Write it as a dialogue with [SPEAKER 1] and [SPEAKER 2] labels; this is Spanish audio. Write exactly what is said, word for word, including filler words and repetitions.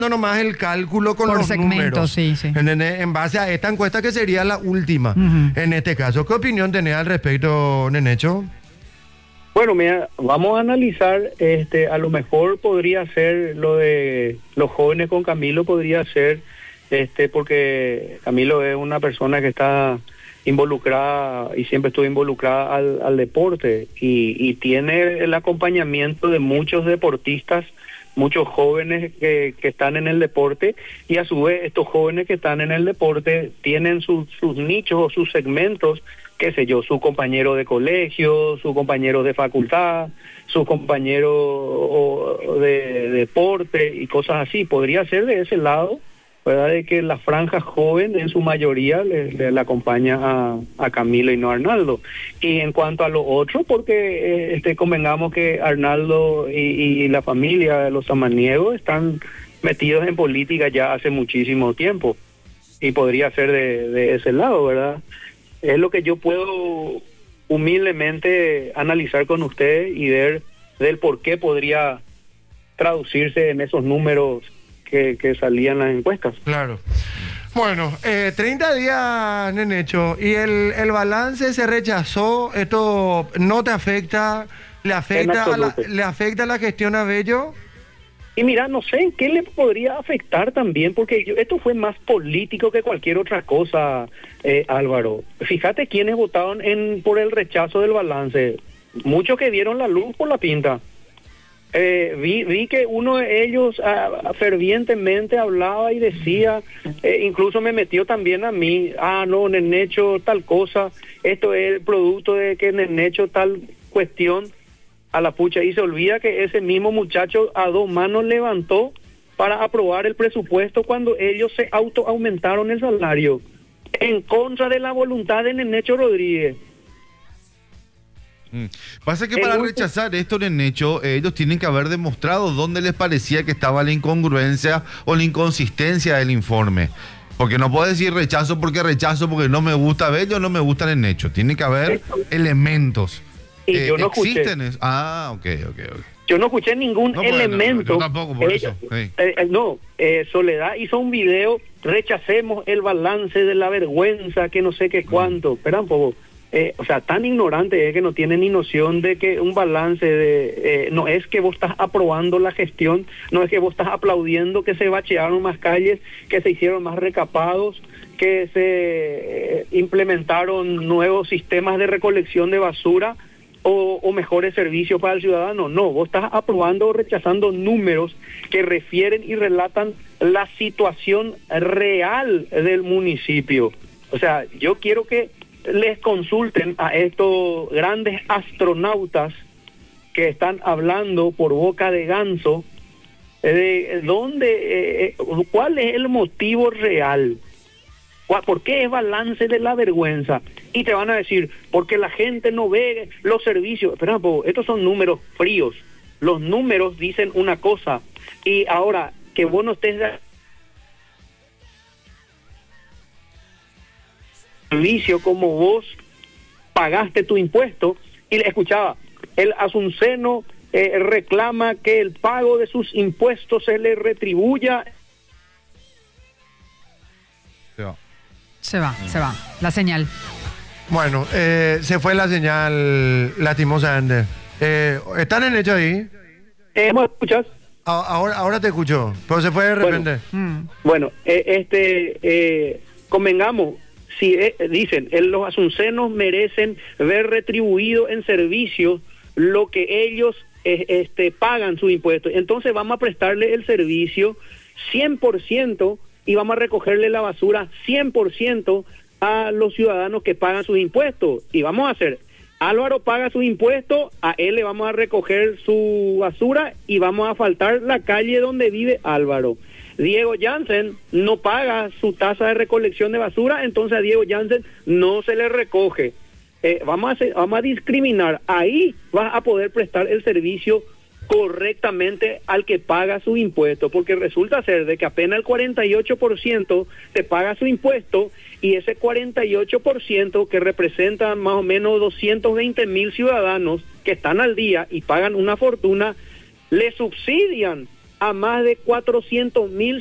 [SPEAKER 1] No, nomás el cálculo con
[SPEAKER 2] Por
[SPEAKER 1] los
[SPEAKER 2] segmento,
[SPEAKER 1] números.
[SPEAKER 2] sí, sí.
[SPEAKER 1] ¿Entendés? En base a esta encuesta que sería la última.
[SPEAKER 2] Ujú.
[SPEAKER 1] En este caso, ¿qué opinión tenés al respecto, Nenecho?
[SPEAKER 3] Bueno, mira, vamos a analizar, este, a lo mejor podría ser lo de los jóvenes con Camilo, podría ser, este, porque Camilo es una persona que está involucrada y siempre estuvo involucrada al, al deporte y, y tiene el acompañamiento de muchos deportistas, muchos jóvenes que, que están en el deporte, y a su vez estos jóvenes que están en el deporte tienen sus, sus nichos o sus segmentos, qué sé yo, su compañero de colegio, su compañero de facultad, su compañero o, de, de deporte y cosas así. Podría ser de ese lado, ¿verdad? De que la franja joven en su mayoría le, le, le acompaña a, a Camilo y no a Arnaldo. Y en cuanto a lo otro, porque eh, este convengamos que Arnaldo y, y la familia de los samaniegos están metidos en política ya hace muchísimo tiempo. Y podría ser de, de ese lado, ¿verdad? Es lo que yo puedo humildemente analizar con usted y ver del por qué podría traducirse en esos números que, que salían las encuestas.
[SPEAKER 1] Claro. Bueno, eh, treinta días, Nenecho, y el, el balance se rechazó. ¿Esto no te afecta? ¿Le afecta, a la, ¿le afecta a la gestión a Bello?
[SPEAKER 3] Y mira, no sé en qué le podría afectar también, porque yo, esto fue más político que cualquier otra cosa, eh, Álvaro. Fíjate quiénes votaron en por el rechazo del balance. Muchos que dieron la luz por la pinta. Eh, vi, vi que uno de ellos ah, fervientemente hablaba y decía, eh, incluso me metió también a mí, ah, no, Nenecho tal cosa, esto es el producto de que Nenecho tal cuestión, a la pucha, y se olvida que ese mismo muchacho a dos manos levantó para aprobar el presupuesto cuando ellos se auto aumentaron el salario, en contra de la voluntad de Nenecho Rodríguez.
[SPEAKER 4] Mm. Pasa que para rechazar esto, Nenecho, eh, ellos tienen que haber demostrado dónde les parecía que estaba la incongruencia o la inconsistencia del informe. Porque no puedo decir rechazo porque rechazo porque no me gusta Bello, no me gusta Nenecho. Tiene que haber elementos.
[SPEAKER 3] Y
[SPEAKER 4] eh,
[SPEAKER 3] yo no
[SPEAKER 4] ¿Existen?
[SPEAKER 3] escuché.
[SPEAKER 4] Ah, ok, ok, ok.
[SPEAKER 3] Yo no escuché ningún
[SPEAKER 4] No, bueno,
[SPEAKER 3] elemento.
[SPEAKER 4] yo tampoco, por
[SPEAKER 3] Ellos-
[SPEAKER 4] eso, sí.
[SPEAKER 3] eh, eh, no, eh, Soledad hizo un video, rechacemos el balance de la vergüenza, que no sé qué cuánto. Espera un poco. Eh, o sea, tan ignorante es que no tiene ni noción de que un balance de eh, no es que vos estás aprobando la gestión, no es que vos estás aplaudiendo que se bachearon más calles, que se hicieron más recapados, que se eh, implementaron nuevos sistemas de recolección de basura o, o mejores servicios para el ciudadano. No, vos estás aprobando o rechazando números que refieren y relatan la situación real del municipio. O sea, yo quiero que les consulten a estos grandes astronautas que están hablando por boca de ganso, eh, de dónde, eh, cuál es el motivo real, por qué es balance de la vergüenza, y te van a decir, porque la gente no ve los servicios. Pero no, estos son números fríos, los números dicen una cosa, y ahora que vos no estés de servicio como vos pagaste tu impuesto, y le escuchaba, el asunceno eh, reclama que el pago de sus impuestos se le retribuya.
[SPEAKER 4] Se va.
[SPEAKER 2] Se va, se va. La señal.
[SPEAKER 1] Bueno, eh, se fue la señal lastimosamente. Eh, ¿Están en hecho ahí?
[SPEAKER 3] Eh, ¿me escuchas?
[SPEAKER 1] A- ahora, ahora te escucho, pero se fue de repente.
[SPEAKER 2] Mm.
[SPEAKER 3] Bueno, eh, este, eh, convengamos, si eh, dicen, eh, los asuncenos merecen ver retribuido en servicios lo que ellos eh, este, pagan su impuesto, entonces vamos a prestarle el servicio cien por ciento y vamos a recogerle la basura cien por ciento a los ciudadanos que pagan sus impuestos, y vamos a hacer, Álvaro paga sus impuestos, a él le vamos a recoger su basura y vamos a asfaltar la calle donde vive Álvaro. Diego Jansen no paga su tasa de recolección de basura, entonces a Diego Jansen no se le recoge. Eh, vamos a hacer, vamos a discriminar. Ahí vas a poder prestar el servicio correctamente al que paga su impuesto, porque resulta ser de que apenas el cuarenta y ocho por ciento te paga su impuesto, y ese cuarenta y ocho por ciento que representa más o menos doscientos veinte mil ciudadanos que están al día y pagan una fortuna, le subsidian a más de cuatrocientos mil